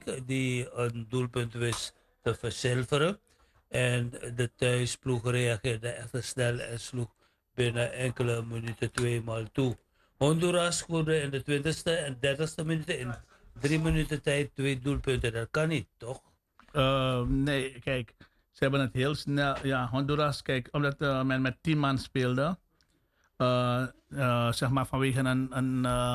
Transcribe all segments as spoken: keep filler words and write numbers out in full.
Dijk die een doelpunt wist te verzilveren. En de thuisploeg reageerde echt snel en sloeg binnen enkele minuten tweemaal toe. Honduras scoorde in de twintigste en dertigste minuten in drie minuten tijd twee doelpunten. Dat kan niet, toch? Uh, nee, kijk, ze hebben het heel snel. Ja, Honduras, kijk, omdat uh, men met tien man speelde. Uh, uh, zeg maar vanwege een, een, uh,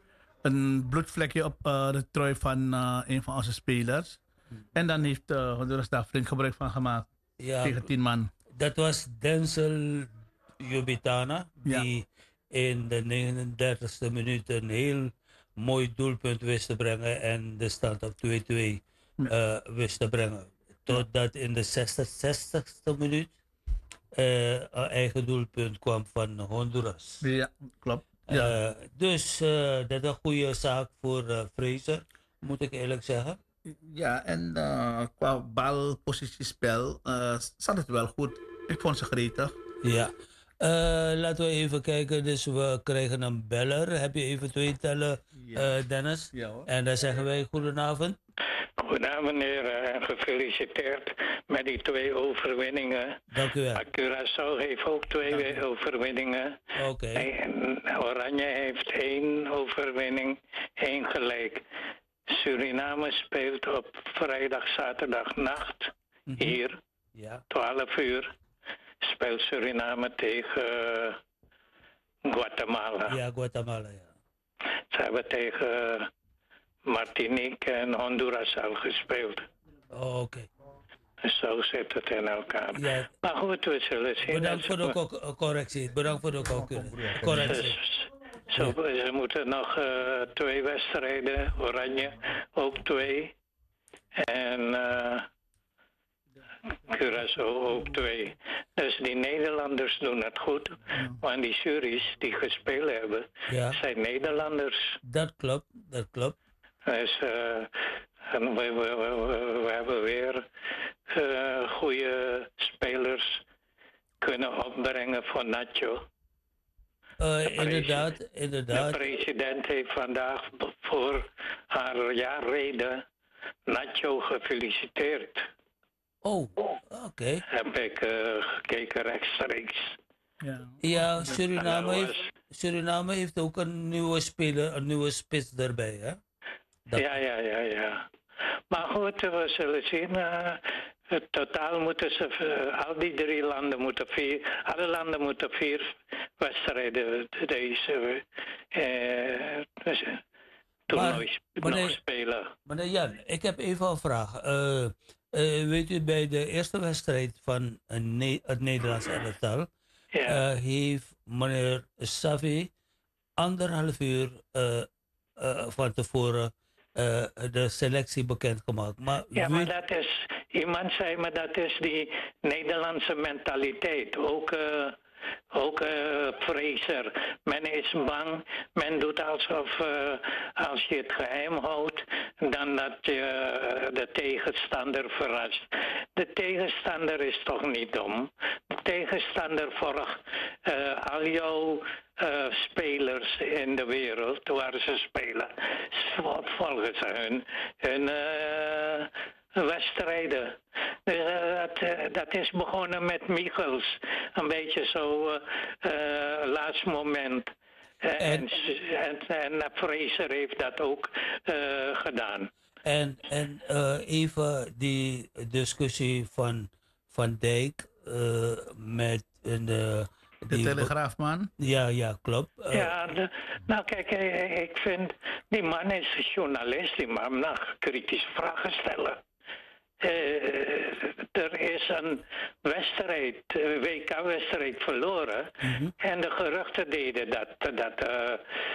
een bloedvlekje op uh, de trui van uh, een van onze spelers. En dan heeft uh, Honduras daar flink gebruik van gemaakt. Ja, Tegen tien man. dat was Denzel Jubitana, Ja. die in de negenendertigste minuut een heel mooi doelpunt wist te brengen en de stand op twee-twee uh, wist te brengen. Totdat in de zesenzestigste minuut uh, een eigen doelpunt kwam van Honduras. Ja, klopt. Ja. Uh, dus uh, dat is een goede zaak voor uh, Fraser, moet ik eerlijk zeggen. Ja, en uh, qua balpositiespel uh, zat het wel goed. Ik vond ze gretig. Ja. Uh, laten we even kijken. Dus we krijgen een beller. Heb je even twee tellen, ja. uh, Dennis? Ja, hoor. En dan zeggen wij goedenavond. Goedenavond meneer en gefeliciteerd met die twee overwinningen. Dank u wel. Curaçao heeft ook twee overwinningen. Oké. Okay. En Oranje heeft één overwinning, één gelijk. Suriname speelt op vrijdag, zaterdag nacht mm-hmm. hier, ja. twaalf uur. Speelt Suriname tegen uh, Guatemala. Ja, Guatemala, ja. Ze hebben tegen Martinique en Honduras al gespeeld. Oh, oké. Okay. Zo zit het in elkaar. Ja. Maar goed, we zullen zien. Bedankt voor de co- correctie. Bedankt voor de correctie. Zo, ja. Ze moeten nog uh, twee wedstrijden, Oranje ook twee. En uh, Curaçao ook twee. Dus die Nederlanders doen het goed. Ja. Want die juries die gespeeld hebben, ja. zijn Nederlanders. Dat klopt, dat klopt. Dus uh, en we, we, we, we hebben weer uh, goede spelers kunnen opbrengen voor Nacho. Uh, inderdaad, inderdaad. De president heeft vandaag voor haar jaarrede Nacho gefeliciteerd. Oh, oké. Okay. Heb ik uh, gekeken rechtstreeks. Ja, ja Suriname, heeft, Suriname heeft ook een nieuwe speler, een nieuwe spits erbij, hè? Dat... Ja, ja, ja, ja. Maar goed, we zullen zien. Uh, totaal moeten ze, uh, al die drie landen moeten vier, alle landen moeten vier wedstrijden deze uh, dus, toernooi nog spelen. Meneer Jan, ik heb even een vraag. Uh, uh, weet u, bij de eerste wedstrijd van ne- het Nederlands elftal ja. uh, heeft meneer Savi anderhalf uur uh, uh, van tevoren uh, de selectie bekendgemaakt. Maar ja, maar dat is, iemand zei me dat is die Nederlandse mentaliteit. Ook, uh, ook uh, Fraser. Men is bang, men doet alsof uh, als je het geheim houdt, dan dat je uh, de tegenstander verrast. De tegenstander is toch niet dom. De tegenstander volgt uh, al jouw uh, spelers in de wereld waar ze spelen. Volgen ze hun, hun uh, wedstrijden. Dus, uh, dat, uh, dat is begonnen met Michels. Een beetje zo uh, uh, laatst moment. Uh, en, en, en Fraser heeft dat ook uh, gedaan. En, en uh, even die discussie van Van Dijk uh, met een... Uh, de Telegraafman? Ja, ja, klopt. Uh, ja, de, nou kijk, ik vind, die man is journalist, die man mag kritische vragen stellen. Uh, er is een wedstrijd, W K-wedstrijd verloren. Mm-hmm. En de geruchten deden dat. dat uh,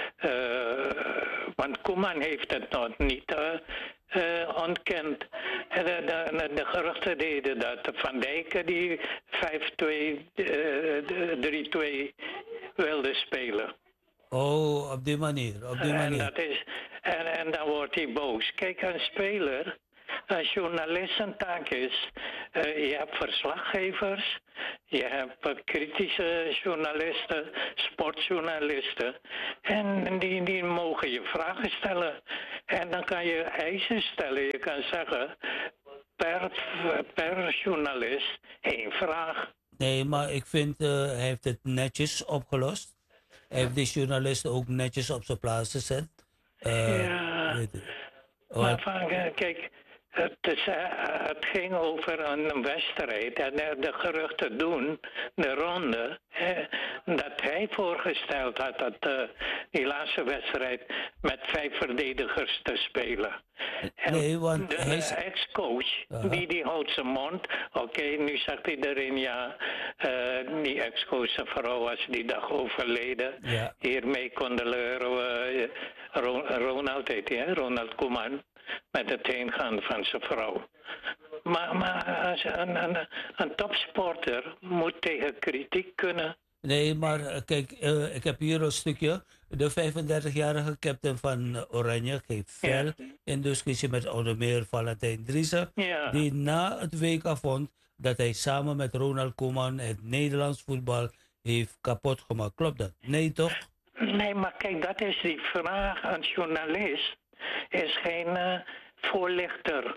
uh, want Koeman heeft het nog niet uh, uh, ontkend. En de, de, de geruchten deden dat Van Dijk die vijf-twee, uh, drie-twee wilde spelen. Oh, op die manier. Op die manier. En, dat is, en, en dan wordt hij boos. Kijk, een speler een journalistentaak is, uh, je hebt verslaggevers, je hebt uh, kritische journalisten, sportjournalisten. En die, die mogen je vragen stellen. En dan kan je eisen stellen. Je kan zeggen, per, per journalist één vraag. Nee, maar ik vind, uh, hij heeft het netjes opgelost. Hij heeft die journalisten ook netjes op zijn plaats gezet. Uh, ja, weet je. maar van, kijk, het, is, uh, het ging over een wedstrijd en de geruchten doen, de ronde, eh, dat hij voorgesteld had dat uh, die laatste wedstrijd met vijf verdedigers te spelen. En nee, want de hij is... ex-coach, die, die houdt zijn mond. Oké, okay, nu zegt iedereen ja, uh, die ex-coach, zijn vrouw was die dag overleden. Ja. Hiermee condoleren we uh, Ronald, heet hij, hè? Ronald Koeman, met het heengaan van zijn vrouw. Maar, maar als een, een, een topsporter moet tegen kritiek kunnen. Nee, maar kijk, uh, ik heb hier een stukje. De vijfendertigjarige captain van Oranje geeft fel ja. in discussie met onder meer Valentijn Driessen. Ja. Die na het W K vond dat hij samen met Ronald Koeman het Nederlands voetbal heeft kapot gemaakt. Klopt dat? Nee, toch? Nee, maar kijk, dat is die vraag. Een journalist is geen uh, voorlichter.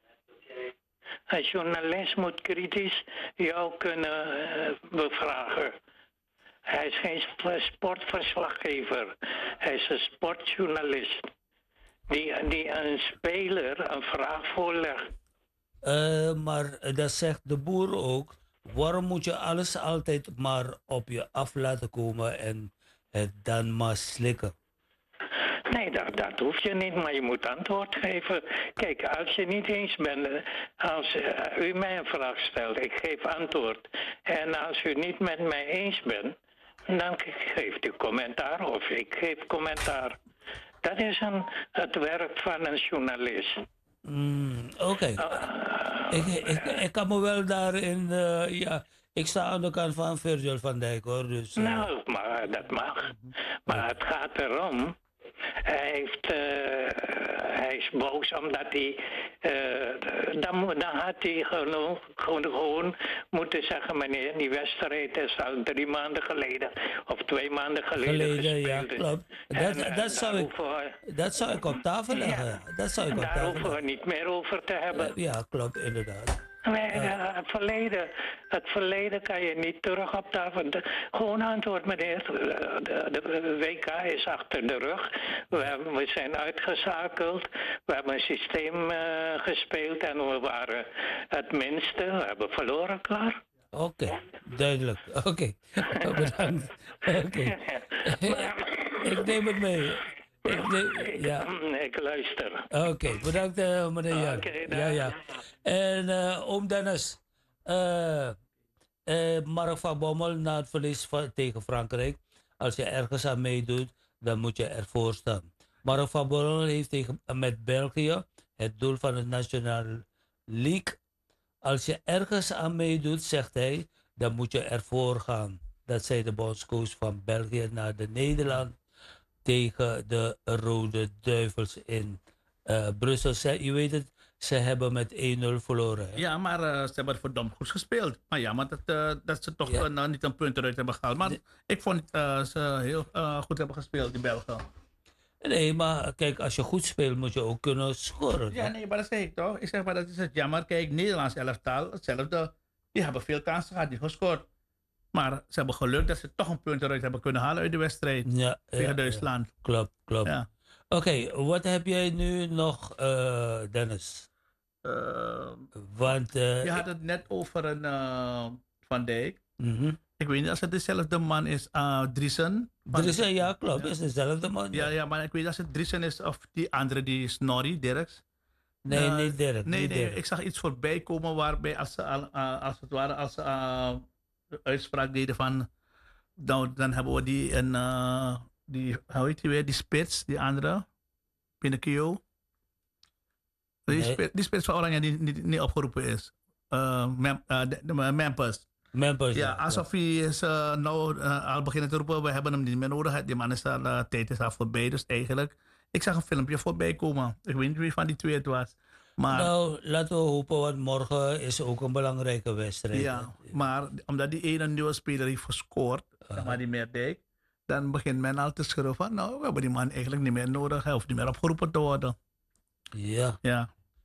Een journalist moet kritisch jou kunnen uh, bevragen. Hij is geen sportverslaggever. Hij is een sportjournalist. Die, die een speler een vraag voorlegt. Uh, maar dat zegt de boer ook. Waarom moet je alles altijd maar op je af laten komen en het dan maar slikken? Nee, dat, dat hoef je niet, maar je moet antwoord geven. Kijk, als je niet eens bent, als uh, u mij een vraag stelt, ik geef antwoord. En als u niet met mij eens bent, dan geeft u commentaar of ik geef commentaar. Dat is een, het werk van een journalist. Mm, Oké. Okay. Uh, ik, ik, ik kan me wel daarin, uh, ja, ik sta aan de kant van Virgil van Dijk hoor. Dus, uh... Nou, maar dat mag. Maar het gaat erom. Hij, heeft, uh, hij is boos omdat hij, uh, dan, dan had hij gewoon, gewoon, gewoon moeten zeggen, meneer, die wedstrijd is al drie maanden geleden of twee maanden geleden, geleden gespeeld. Ja, klopt. Dat, en, dat, zou ik, we, dat zou ik op tafel leggen. Ja, dat zou ik op daar tafel hoeven we niet meer over te hebben. Uh, ja, klopt, inderdaad. Nee, uh, het, verleden, het verleden kan je niet terug op tafel. De, gewoon antwoord, meneer. De, de, de W K is achter de rug. We, hebben, we zijn uitgeschakeld. We hebben een systeem uh, gespeeld en we waren het minste. We hebben verloren, klaar. Oké, okay, duidelijk. Oké, okay. Bedankt. Okay. Ik neem het mee. Ik, neem, ja. ik luister. Oké, okay, bedankt uh, meneer Jan. Okay, ja, ja. En uh, oom Dennis, uh, uh, Mark van Bommel na het verlies van, tegen Frankrijk. Als je ergens aan meedoet, dan moet je ervoor staan. Mark van Bommel heeft tegen, met België het doel van het Nationale League. Als je ergens aan meedoet, zegt hij, dan moet je ervoor gaan. Dat zei de bondscoach van België naar de Nederland tegen de Rode Duivels in uh, Brussel. Ze, je weet het, ze hebben met één nul verloren. Hè? Ja, maar uh, ze hebben verdomd goed gespeeld. Maar ja, maar dat, uh, dat ze toch ja. uh, niet een punt eruit hebben gehaald. Maar nee. ik vond dat uh, ze heel uh, goed hebben gespeeld, die Belgen. Nee, maar kijk, als je goed speelt moet je ook kunnen scoren. Ja, nee, maar dat zeg ik toch. Ik zeg maar, dat is het jammer. Kijk, Nederlands elftal, hetzelfde. Die hebben veel kansen gehad, niet gescoord. Maar ze hebben geluk dat ze toch een punt eruit hebben kunnen halen uit de wedstrijd. Ja, tegen ja, Duitsland. Ja. Klopt, klopt. Ja. Oké, okay, wat heb jij nu nog, uh, Dennis? Uh, Want, uh, je had het net over een uh, Van Dijk. Mm-hmm. Ik weet niet als het dezelfde man is, uh, Driessen. Driessen, ja, klopt. Ja. Is dezelfde man. Ja, ja, maar ik weet niet als het Driessen is of die andere, die Snorri, Dirks. Nee, uh, niet Dirk. Nee, niet nee, Dirk. ik zag iets voorbij komen waarbij als ze uh, als het ware als uh, de uitspraak deden van, nou, dan hebben we die en uh, die, hoe heet die weer, die spits, die andere, Pinocchio. Die, nee. spits, die spits van Oranje die niet, niet opgeroepen is. Uh, Mem, uh, de, de, de Memphis. Memphis. Ja, alsof hij is uh, nou uh, al beginnen te roepen, we hebben hem niet meer nodig. Die man is al, uh, tijd is al voorbij, dus eigenlijk. Ik zag een filmpje voorbij komen. Ik weet niet wie van die twee het was. Maar, nou, laten we hopen, want morgen is ook een belangrijke wedstrijd. ja, maar omdat die ene nieuwe speler heeft gescoord, uh-huh. zeg maar die Meerdijk, dan begint men al te schreeuwen van, nou, we hebben die man eigenlijk niet meer nodig, hij hoeft niet meer opgeroepen te worden. Ja. Ja.